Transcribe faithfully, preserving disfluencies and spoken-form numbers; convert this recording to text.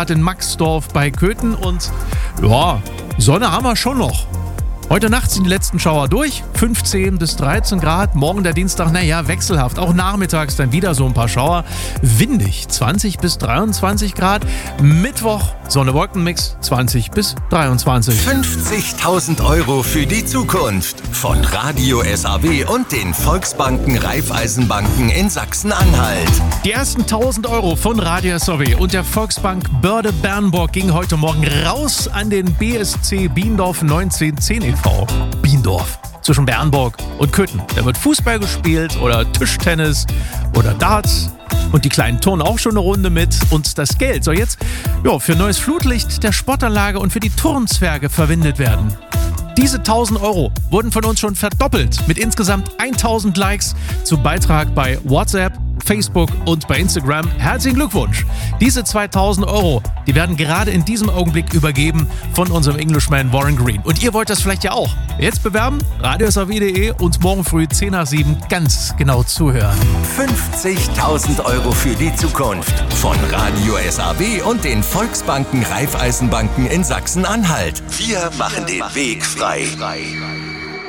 Grad in Maxdorf bei Köthen und ja, Sonne haben wir schon noch. Heute Nacht sind die letzten Schauer durch, fünfzehn bis dreizehn Grad. Morgen der Dienstag, naja, wechselhaft. Auch nachmittags dann wieder so ein paar Schauer. Windig, zwanzig bis dreiundzwanzig Grad. Mittwoch, Sonne-Wolken-Mix, zwanzig bis dreiundzwanzig. fünfzigtausend Euro für die Zukunft. Von Radio S A W und den Volksbanken Raiffeisenbanken in Sachsen-Anhalt. Die ersten tausend Euro von Radio S A W und der Volksbank Börde Bernburg gingen heute Morgen raus an den B S C Biendorf neunzehnhundertzehn e V Biendorf zwischen Bernburg und Köthen. Da wird Fußball gespielt oder Tischtennis oder Darts. Und die Kleinen turnen auch schon eine Runde mit. Und das Geld soll jetzt ja, für neues Flutlicht der Sportanlage und für die Turnzwerge verwendet werden. Diese tausend Euro wurden von uns schon verdoppelt mit insgesamt tausend Likes zu Beitrag bei WhatsApp, Facebook und bei Instagram. Herzlichen Glückwunsch! Diese zweitausend Euro, die werden gerade in diesem Augenblick übergeben von unserem Englishman Warren Green. Und ihr wollt das vielleicht ja auch. Jetzt bewerben, radio s a w punkt de und morgen früh zehn nach sieben ganz genau zuhören. fünfzigtausend Euro für die Zukunft. Von Radio S A W und den Volksbanken Raiffeisenbanken in Sachsen-Anhalt. Wir machen den Weg frei.